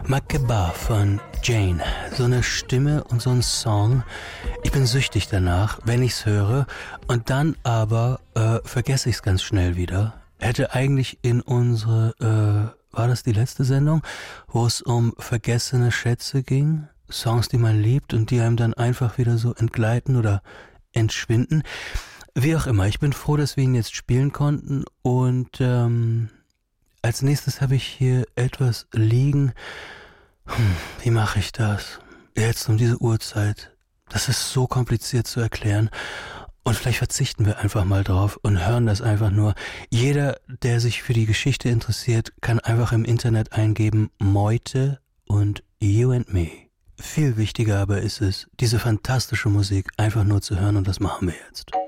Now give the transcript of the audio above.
Makeba von Jane. So eine Stimme und so ein Song. Ich bin süchtig danach, wenn ich's höre. Und dann aber vergesse ich's ganz schnell wieder. Hätte eigentlich in unsere, war das die letzte Sendung, wo es um vergessene Schätze ging? Songs, die man liebt und die einem dann einfach wieder so entgleiten oder entschwinden. Wie auch immer, ich bin froh, dass wir ihn jetzt spielen konnten. Und als nächstes habe ich hier etwas liegen. Wie mache ich das? Jetzt um diese Uhrzeit. Das ist so kompliziert zu erklären. Und vielleicht verzichten wir einfach mal drauf und hören das einfach nur. Jeder, der sich für die Geschichte interessiert, kann einfach im Internet eingeben Meute und You and Me. Viel wichtiger aber ist es, diese fantastische Musik einfach nur zu hören und das machen wir jetzt.